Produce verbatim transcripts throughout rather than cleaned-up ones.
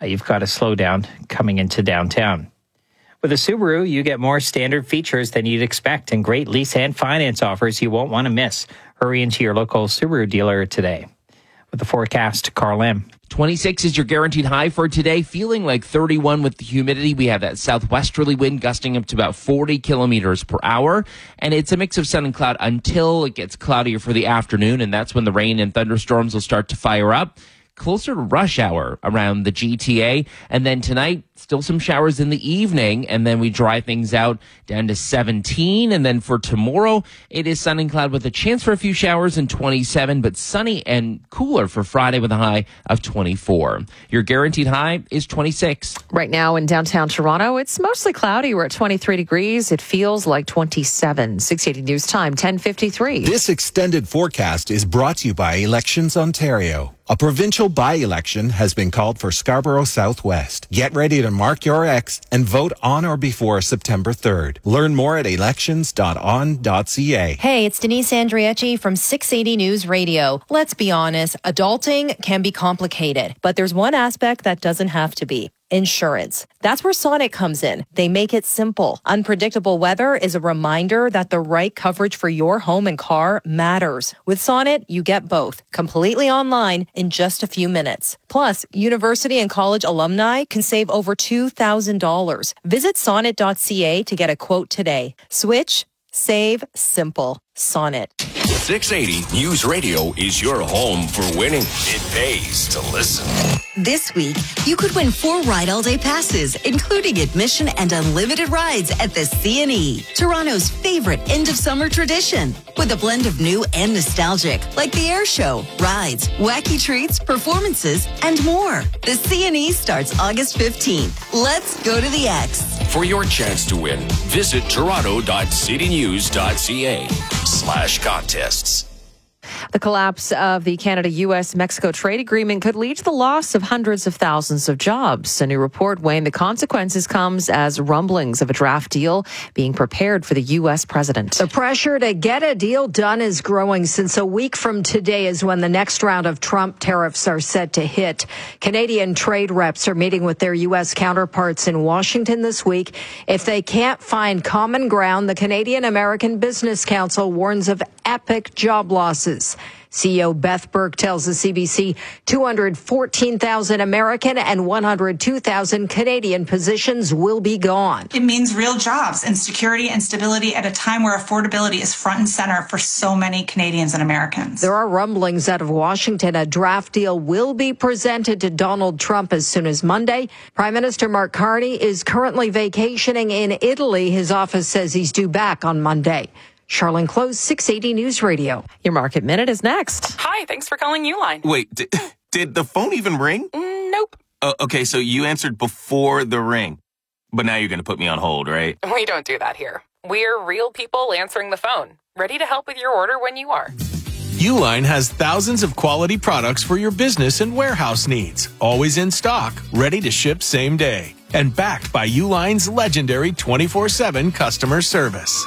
uh, you've got to slow down coming into downtown. With a Subaru, you get more standard features than you'd expect and great lease and finance offers you won't want to miss. Hurry into your local Subaru dealer today. With the forecast, Carl Lim. twenty-six is your guaranteed high for today, feeling like thirty-one with the humidity. We have that southwesterly wind gusting up to about forty kilometers per hour, and it's a mix of sun and cloud until it gets cloudier for the afternoon, and that's when the rain and thunderstorms will start to fire up. Closer to rush hour around the G T A. And then tonight, still some showers in the evening. And then we dry things out down to seventeen. And then for tomorrow, it is sun and cloud with a chance for a few showers and twenty-seven, but sunny and cooler for Friday with a high of twenty-four. Your guaranteed high is twenty-six. Right now in downtown Toronto, it's mostly cloudy. We're at twenty-three degrees. It feels like twenty-seven. six eighty News Time, ten fifty-three. This extended forecast is brought to you by Elections Ontario. A provincial by-election has been called for Scarborough Southwest. Get ready to mark your X and vote on or before September third. Learn more at elections dot on dot c a. Hey, it's Denise Andriecci from six eighty News Radio. Let's be honest, adulting can be complicated, but there's one aspect that doesn't have to be. Insurance. That's where Sonnet comes in. They make it simple. Unpredictable weather is a reminder that the right coverage for your home and car matters. With Sonnet, you get both, completely online in just a few minutes. Plus, university and college alumni can save over two thousand dollars. Visit sonnet dot c a to get a quote today. Switch, save, simple. Sonnet. six eighty News Radio is your home for winning. It pays to listen. This week, you could win four Ride All Day passes, including admission and unlimited rides at the C and E, Toronto's favorite end-of-summer tradition. With a blend of new and nostalgic, like the air show, rides, wacky treats, performances, and more. The C and E starts August fifteenth. Let's go to the X. For your chance to win, visit toronto dot city news dot c a slash contests. The collapse of the Canada-U S Mexico trade agreement could lead to the loss of hundreds of thousands of jobs. A new report weighing the consequences comes as rumblings of a draft deal being prepared for the U S president. The pressure to get a deal done is growing since a week from today is when the next round of Trump tariffs are set to hit. Canadian trade reps are meeting with their U S counterparts in Washington this week. If they can't find common ground, the Canadian American Business Council warns of epic job losses. C E O Beth Burke tells the C B C two hundred fourteen thousand American and one hundred two thousand Canadian positions will be gone. It means real jobs and security and stability at a time where affordability is front and center for so many Canadians and Americans. There are rumblings out of Washington. A draft deal will be presented to Donald Trump as soon as Monday. Prime Minister Mark Carney is currently vacationing in Italy. His office says he's due back on Monday. Charlene Close, six eighty News Radio. Your Market Minute is next. Hi, thanks for calling Uline. Wait, did, did the phone even ring? Mm, nope. Uh, okay, so you answered before the ring. But now you're going to put me on hold, right? We don't do that here. We're real people answering the phone, ready to help with your order when you are. Uline has thousands of quality products for your business and warehouse needs. Always in stock, ready to ship same day. And backed by Uline's legendary twenty-four seven customer service.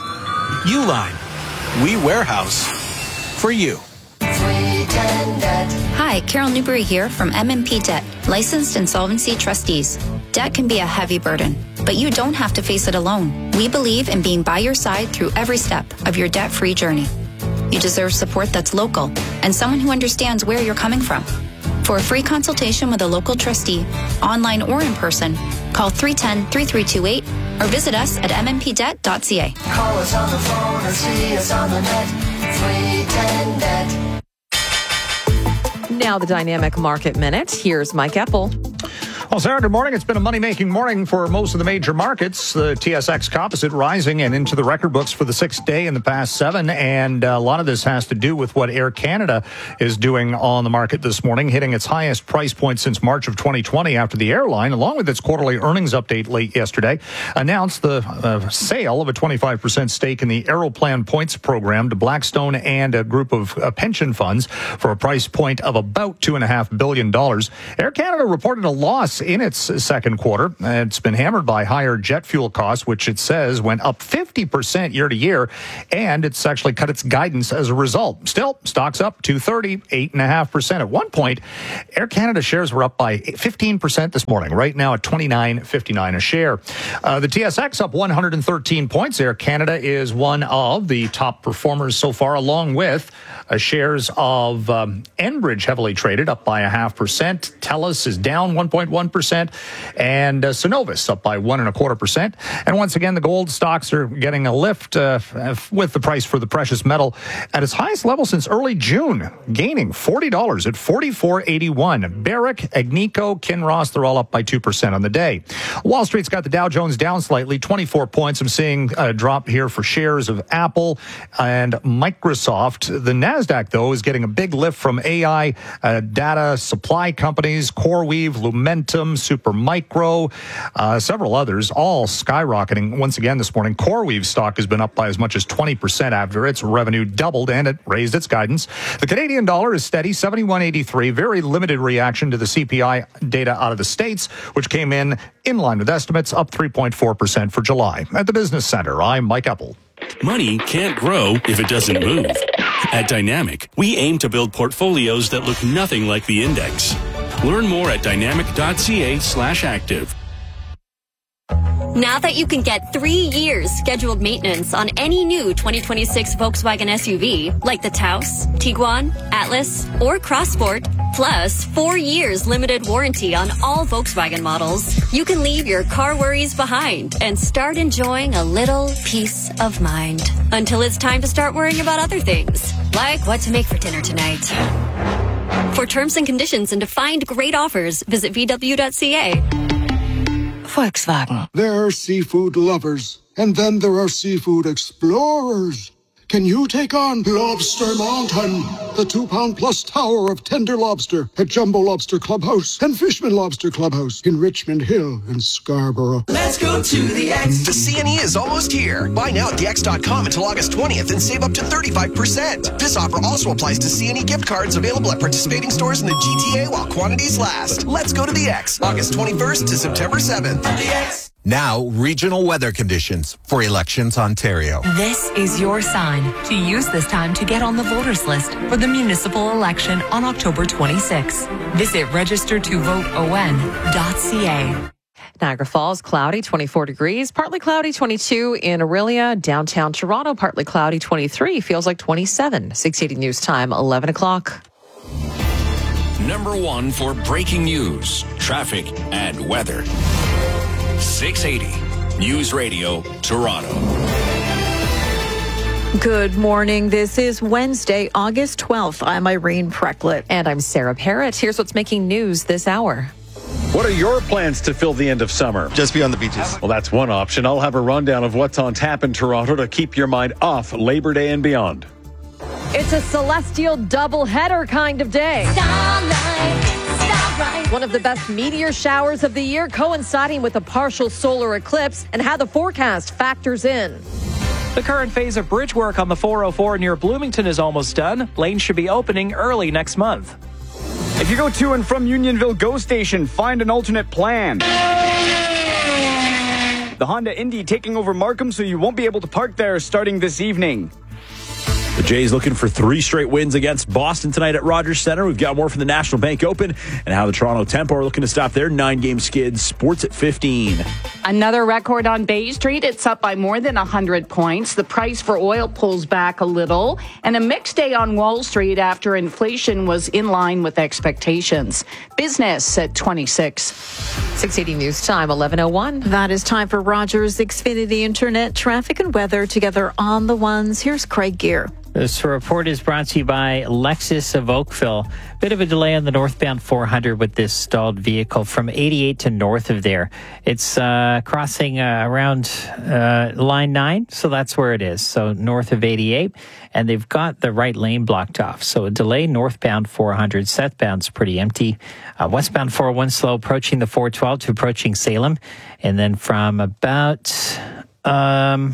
Uline, we warehouse for you. Hi, Carol Newberry here from M and P Debt, licensed insolvency trustees. Debt can be a heavy burden, but you don't have to face it alone. We believe in being by your side through every step of your debt-free journey. You deserve support that's local and someone who understands where you're coming from. For a free consultation with a local trustee, online or in person, call three one zero, three three two eight or visit us at m m p debt dot c a. Call us on the phone or see us on the net. three ten debt. Now the Dynamic Market Minute. Here's Mike Eppel. Well, Sarah, good morning. It's been a money-making morning for most of the major markets. The T S X Composite rising and into the record books for the sixth day in the past seven. And a lot of this has to do with what Air Canada is doing on the market this morning, hitting its highest price point since March of twenty twenty after the airline, along with its quarterly earnings update late yesterday, announced the uh, sale of a twenty-five percent stake in the Aeroplan Points program to Blackstone and a group of uh, pension funds for a price point of about two point five billion dollars. Air Canada reported a loss loss in its second quarter. It's been hammered by higher jet fuel costs, which it says went up fifty percent year to year, and it's actually cut its guidance as a result. Still, stocks up two thirty, eight point five percent. At one point, Air Canada shares were up by fifteen percent this morning, right now at twenty-nine fifty-nine a share. Uh, the T S X up one hundred thirteen points. Air Canada is one of the top performers so far, along with uh, shares of um, Enbridge heavily traded, up by a half percent. TELUS is down one point one percent, and uh, Cenovus up by one and a quarter percent. And once again, the gold stocks are getting a lift uh, with the price for the precious metal at its highest level since early June, gaining forty dollars at forty-four eighty-one. Barrick, Agnico, Kinross, they're all up by two percent on the day. Wall Street's got the Dow Jones down slightly, twenty-four points. I'm seeing a drop here for shares of Apple and Microsoft. The NASDAQ, though, is getting a big lift from A I, uh, data supply companies, CoreWeave, Lumentum, Supermicro, uh, several others, all skyrocketing once again this morning. CoreWeave stock has been up by as much as twenty percent after its revenue doubled and it raised its guidance. The Canadian dollar is steady, seventy-one eighty-three. Very limited reaction to the C P I data out of the States, which came in in line with estimates, up three point four percent for July. At the Business Center, I'm Mike Apple. Money can't grow if it doesn't move. At Dynamic, we aim to build portfolios that look nothing like the index. Learn more at dynamic.ca slash active. Now that you can get three years scheduled maintenance on any new twenty twenty-six Volkswagen S U V, like the Taos, Tiguan, Atlas, or Crossport, plus four years limited warranty on all Volkswagen models, you can leave your car worries behind and start enjoying a little peace of mind. Until it's time to start worrying about other things, like what to make for dinner tonight. For terms and conditions and to find great offers, visit v w dot c a. Volkswagen. There are seafood lovers, and then there are seafood explorers. Can you take on Lobster Mountain, the two-pound plus tower of tender lobster at Jumbo Lobster Clubhouse and Fishman Lobster Clubhouse in Richmond Hill and Scarborough? Let's go to the X. The C N E is almost here. Buy now at the x dot com until August twentieth and save up to thirty-five percent. This offer also applies to C N E gift cards available at participating stores in the G T A while quantities last. Let's go to the X, August twenty-first to September seventh. The X. Now, regional weather conditions for Elections Ontario. This is your sign to use this time to get on the voters list for the municipal election on October twenty-sixth. Visit register to vote o n dot c a. Niagara Falls, cloudy, twenty-four degrees, partly cloudy, twenty-two in Aurelia. Downtown Toronto, partly cloudy, twenty-three, feels like twenty-seven. six eighty News Time, eleven o'clock. Number one for breaking news, traffic, and weather. six eighty News Radio, Toronto. Good morning. This is Wednesday, August twelfth. I'm Irene Precklett. And I'm Sarah Parrott. Here's what's making news this hour. What are your plans to fill the end of summer? Just be on the beaches. Well, that's one option. I'll have a rundown of what's on tap in Toronto to keep your mind off Labor Day and beyond. It's a celestial doubleheader kind of day. Starlight, starlight. One of the best meteor showers of the year, coinciding with a partial solar eclipse, and how the forecast factors in. The current phase of bridge work on the four oh four near Bloomington is almost done. Lanes should be opening early next month. If you go to and from Unionville GO Station, find an alternate plan. The Honda Indy taking over Markham, so you won't be able to park there starting this evening. The Jays looking for three straight wins against Boston tonight at Rogers Centre. We've got more from the National Bank Open and how the Toronto Tempo are looking to stop their nine-game skid. Sports at fifteen. Another record on Bay Street. It's up by more than one hundred points. The price for oil pulls back a little. And a mixed day on Wall Street after inflation was in line with expectations. Business at twenty-six. six eighty News Time, eleven oh one. That is time for Rogers Xfinity Internet traffic and weather together on the ones. Here's Craig Gear. This report is brought to you by Lexus of Oakville. Bit of a delay on the northbound four hundred with this stalled vehicle from eighty-eight to north of there. It's uh, crossing uh, around uh, line nine, so that's where it is. So north of eighty-eight, and they've got the right lane blocked off. So a delay northbound four hundred, southbound's pretty empty. Uh, westbound four oh one slow approaching the four twelve to approaching Salem, and then from about um,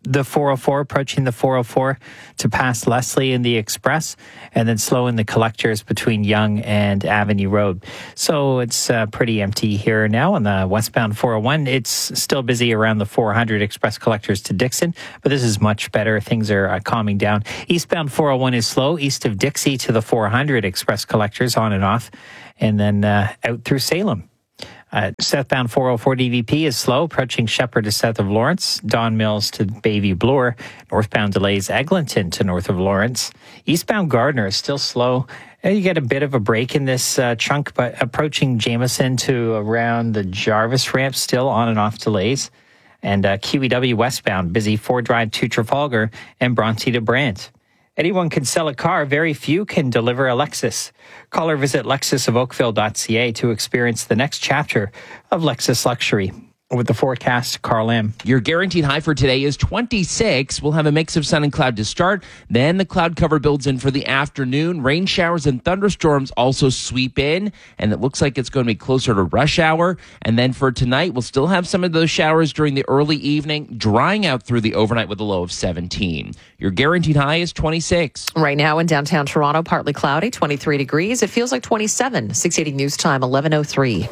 the four oh four, approaching the four oh four to pass Leslie in the Express, and then slow in the collectors between Yonge and Avenue Road. So it's uh, pretty empty here now on the westbound four oh one. It's still busy around the four hundred Express collectors to Dixon, but this is much better. Things are uh, calming down. Eastbound four oh one is slow, east of Dixie to the four hundred Express collectors on and off, and then uh, out through Salem. Uh, southbound four oh four D V P is slow, approaching Shepherd to south of Lawrence, Don Mills to Bayview Bloor. Northbound delays Eglinton to north of Lawrence. Eastbound Gardner is still slow. Uh, You get a bit of a break in this uh, chunk, but approaching Jameson to around the Jarvis ramp, still on and off delays. And uh, Q E W westbound, busy Ford Drive to Trafalgar and Bronte to Brant. Anyone can sell a car. Very few can deliver a Lexus. Call or visit lexus of oakville dot c a to experience the next chapter of Lexus Luxury. With the forecast, Carl M. Your guaranteed high for today is twenty-six. We'll have a mix of sun and cloud to start. Then the cloud cover builds in for the afternoon. Rain showers and thunderstorms also sweep in, and it looks like it's going to be closer to rush hour. And then for tonight, we'll still have some of those showers during the early evening, drying out through the overnight with a low of seventeen. Your guaranteed high is twenty-six. Right now in downtown Toronto, partly cloudy, twenty-three degrees. It feels like twenty-seven. six eighty News Time, eleven oh three.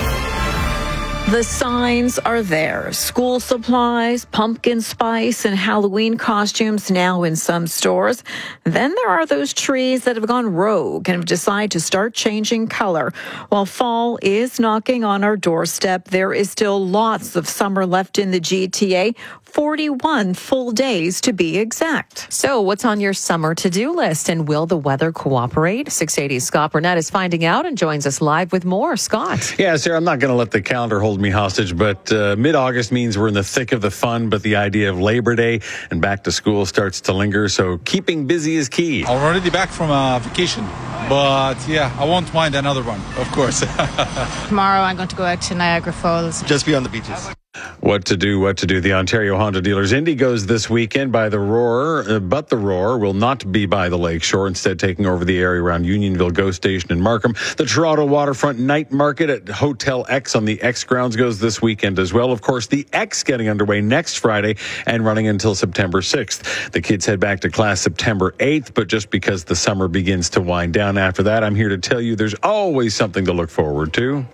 The signs are there. School supplies, pumpkin spice, and Halloween costumes now in some stores. Then there are those trees that have gone rogue and have decided to start changing color. While fall is knocking on our doorstep, there is still lots of summer left in the G T A. forty-one full days to be exact. So what's on your summer to-do list, and will the weather cooperate? six eighty's Scott Burnett is finding out and joins us live with more. Scott. Yeah, Sarah, I'm not going to let the calendar hold me hostage, but uh, mid-August means we're in the thick of the fun, but the idea of Labor Day and back to school starts to linger, so keeping busy is key. I'm already back from a vacation, but yeah, I won't mind another one, of course. Tomorrow I'm going to go out to Niagara Falls. Just be on the beaches. What to do, what to do. The Ontario Honda Dealers Indy goes this weekend by the Roar, uh, but the Roar will not be by the lakeshore, instead taking over the area around Unionville, Go Station, and Markham. The Toronto Waterfront Night Market at Hotel X on the X grounds goes this weekend as well. Of course, the X getting underway next Friday and running until September sixth. The kids head back to class September eighth, but just because the summer begins to wind down after that, I'm here to tell you there's always something to look forward to.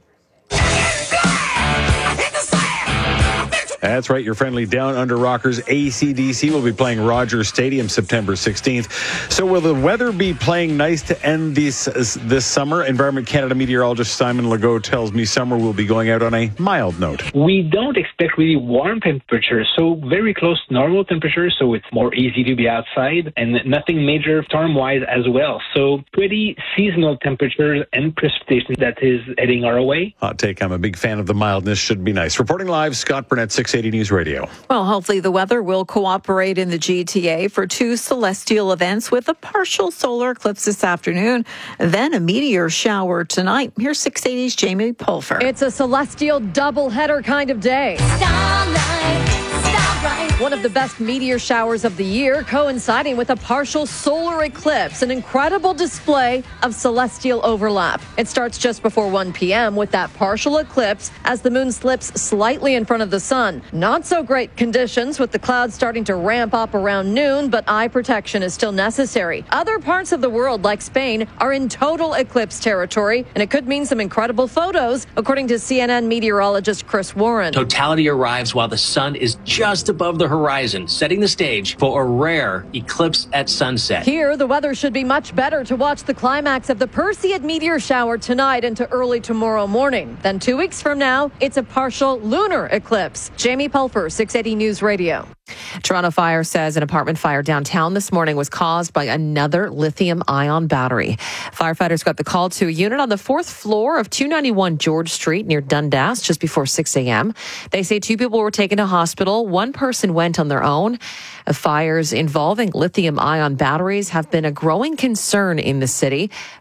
That's right, your friendly Down Under Rockers A C D C will be playing Rogers Stadium September sixteenth. So will the weather be playing nice to end this this summer? Environment Canada meteorologist Simon Legault tells me summer will be going out on a mild note. We don't expect really warm temperatures, so very close to normal temperatures, so it's more easy to be outside, and nothing major storm-wise as well. So pretty seasonal temperatures and precipitation that is heading our way. Hot take, I'm a big fan of the mildness. Should be nice. Reporting live, Scott Burnett, six eighty News Radio. Well, hopefully the weather will cooperate in the G T A for two celestial events with a partial solar eclipse this afternoon, then a meteor shower tonight. Here's six eighty's Jamie Pulfer. It's a celestial doubleheader kind of day. Starlight, starlight. One of the best meteor showers of the year, coinciding with a partial solar eclipse, an incredible display of celestial overlap. It starts just before one p.m. with that partial eclipse as the moon slips slightly in front of the sun. Not so great conditions with the clouds starting to ramp up around noon, but eye protection is still necessary. Other parts of the world, like Spain, are in total eclipse territory, and it could mean some incredible photos, according to C N N meteorologist Chris Warren. Totality arrives while the sun is just above the horizon, setting the stage for a rare eclipse at sunset. Here, the weather should be much better to watch the climax of the Perseid meteor shower tonight into early tomorrow morning. Then two weeks from now, it's a partial lunar eclipse. Jamie Pulfer, six eighty News Radio. Toronto Fire says an apartment fire downtown this morning was caused by another lithium-ion battery. Firefighters got the call to a unit on the fourth floor of two ninety-one George Street near Dundas just before six a.m. They say two people were taken to hospital. One person went on their own. Fires involving lithium-ion batteries have been a growing concern in the city.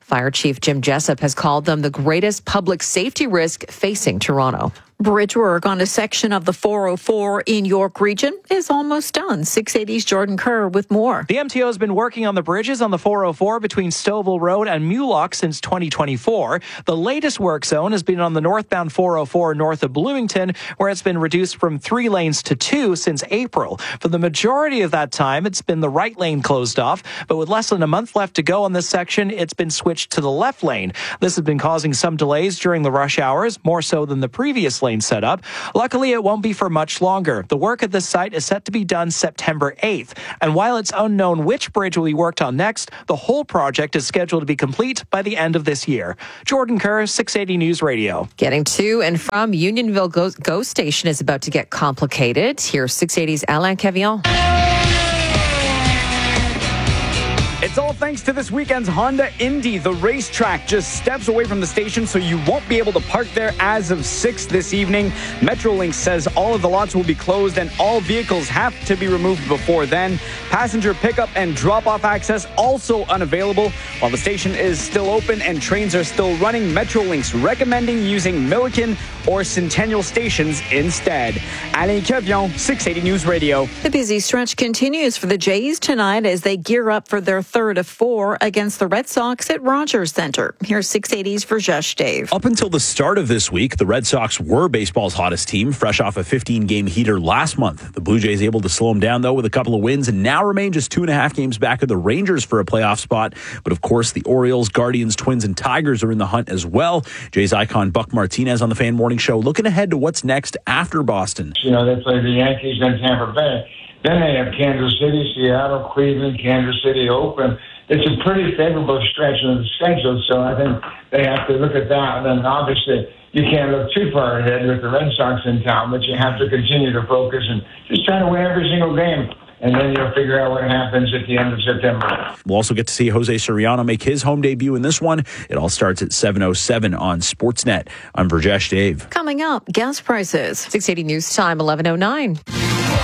Fire Chief Jim Jessup has called them the greatest public safety risk facing Toronto. Bridge work on a section of the four oh four in York Region is almost done. six eighty's Jordan Kerr with more. The M T O has been working on the bridges on the four oh four between Stouffville Road and Mulock since twenty twenty-four. The latest work zone has been on the northbound four oh four north of Bloomington, where it's been reduced from three lanes to two since April. For the majority of that time, it's been the right lane closed off, but with less than a month left to go on this section, it's been switched to the left lane. This has been causing some delays during the rush hours, more so than the previous lane set up. Luckily, it won't be for much longer. The work at this site is set to be done September eighth. And while it's unknown which bridge will be worked on next, the whole project is scheduled to be complete by the end of this year. Jordan Kerr, six eighty News Radio. Getting to and from Unionville Go, Go Station is about to get complicated. Here's six eighty's Alain Cavillon. It's all thanks to this weekend's Honda Indy. The racetrack just steps away from the station, so you won't be able to park there as of six this evening. Metrolinx says all of the lots will be closed and all vehicles have to be removed before then. Passenger pickup and drop-off access also unavailable. While the station is still open and trains are still running, Metrolinx recommending using Milliken or Centennial stations instead. Alain Cavillon, six eighty News Radio. The busy stretch continues for the Jays tonight as they gear up for their third of four against the Red Sox at Rogers Center. Here's six eighty's Verjesh Dave. Up until the start of this week, the Red Sox were baseball's hottest team, fresh off a fifteen-game heater last month. The Blue Jays able to slow them down, though, with a couple of wins, and now remain just two and a half games back of the Rangers for a playoff spot. But, of course, the Orioles, Guardians, Twins, and Tigers are in the hunt as well. Jays icon Buck Martinez on the Fan Morning Show looking ahead to what's next after Boston. You know, they play the Yankees and Tampa Bay. Then they have Kansas City, Seattle, Cleveland, Kansas City, Oakland. It's a pretty favorable stretch of the schedule, so I think they have to look at that. And then obviously you can't look too far ahead with the Red Sox in town, but you have to continue to focus and just try to win every single game. And then you'll figure out what happens at the end of September. We'll also get to see Jose Soriano make his home debut in this one. It all starts at seven oh seven on Sportsnet. I'm Verjesh Dave. Coming up, gas prices. six eighty News Time, eleven oh nine.